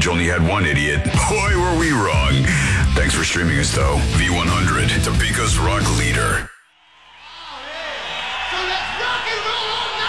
Village only had one idiot. Boy, were we wrong. Thanks for streaming us, though. V100, Topeka's rock leader. So let's rock and roll on